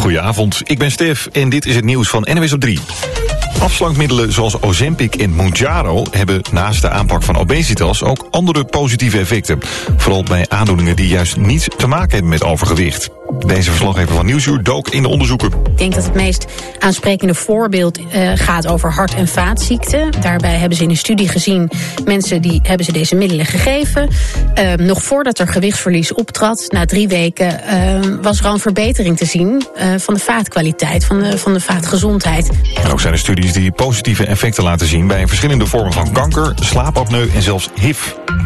Goedenavond, ik ben Stef en dit is het nieuws van NWS op 3. Afslankmiddelen zoals Ozempic en Mounjaro hebben naast de aanpak van obesitas ook andere positieve effecten. Vooral bij aandoeningen die juist niets te maken hebben met overgewicht. Deze verslaggever van Nieuwsuur dook in de onderzoeken. Ik denk dat het meest aansprekende voorbeeld gaat over hart- en vaatziekten. Daarbij hebben ze in een studie gezien, mensen die hebben ze deze middelen gegeven. Nog voordat er gewichtsverlies optrad, na 3 weken, was er al een verbetering te zien van de vaatkwaliteit, van de vaatgezondheid. En ook zijn er studies die positieve effecten laten zien bij verschillende vormen van kanker, slaapapneu en zelfs HIV.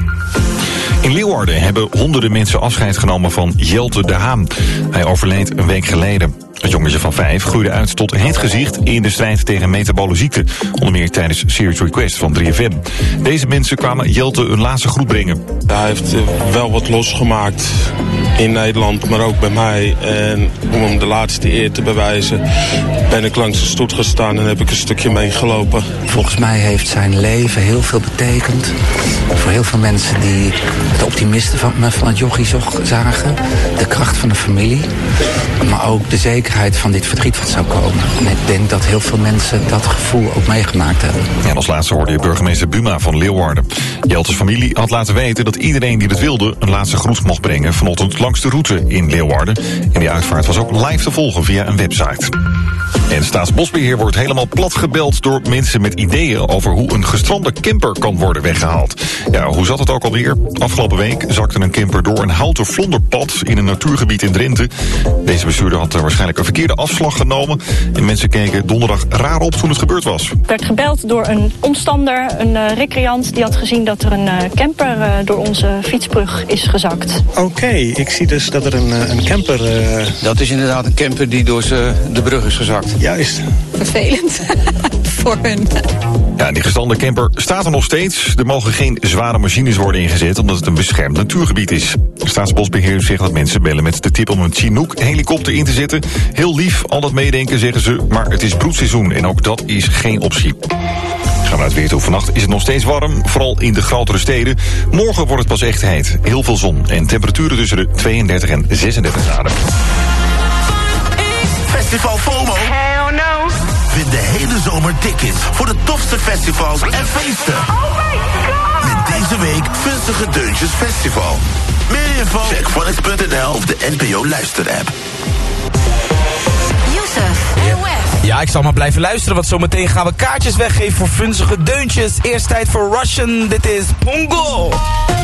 In Leeuwarden hebben honderden mensen afscheid genomen van Jelte de Haan. Hij overleed een week geleden. Het jongetje van 5 groeide uit tot het gezicht in de strijd tegen metabole ziekten. Onder meer tijdens Serious Request van 3FM. Deze mensen kwamen Jelte een laatste groet brengen. Hij heeft wel wat losgemaakt in Nederland, maar ook bij mij. En om hem de laatste eer te bewijzen ben ik langs de stoet gestaan en heb ik een stukje meegelopen. Volgens mij heeft zijn leven heel veel betekend. Voor heel veel mensen die het optimisten van het jochie zagen. De kracht van de familie. Maar ook de zekerheid van dit verdriet wat zou komen. En ik denk dat heel veel mensen dat gevoel ook meegemaakt hebben. En als laatste hoorde je burgemeester Buma van Leeuwarden. Jeltes familie had laten weten dat iedereen die het wilde een laatste groet mocht brengen vanochtend langs de route in Leeuwarden. En die uitvaart was ook live te volgen via een website. En Staatsbosbeheer wordt helemaal plat gebeld door mensen met ideeën over hoe een gestrande camper kan worden weggehaald. Ja, hoe zat het ook alweer? Afgelopen week zakte een camper door een houten vlonderpad in een natuurgebied in Drenthe. Deze bestuurder had waarschijnlijk een verkeerde afslag genomen. En mensen keken donderdag raar op toen het gebeurd was. Ik werd gebeld door een omstander, een recreant, die had gezien dat er een camper door onze fietsbrug is gezakt. Oké, ik zie dus dat er een camper... Dat is inderdaad een camper die door de brug is gezakt. Juist. Vervelend voor hun. Ja, die gestrande camper staat er nog steeds. Er mogen geen zware machines worden ingezet omdat het een beschermd natuurgebied is. Staatsbosbeheer zegt dat mensen bellen met de tip om een Chinook-helikopter in te zetten. Heel lief, al dat meedenken zeggen ze, maar het is broedseizoen en ook dat is geen optie. Gaan we naar het weer toe. Vannacht is het nog steeds warm, vooral in de grotere steden. Morgen wordt het pas echt heet. Heel veel zon en temperaturen tussen de 32 en 36 graden. Festival FOMO? Hell no. Vind de hele zomer tickets voor de tofste festivals en feesten. Oh my god. Met deze week Vunzige Deuntjes Festival. Meer info? Check Phonics.nl of de NPO luisterapp. Youssef en Wef. Ja, ik zal maar blijven luisteren, want zometeen gaan we kaartjes weggeven voor Vunzige Deuntjes. Eerst tijd voor Russian, dit is Pongo.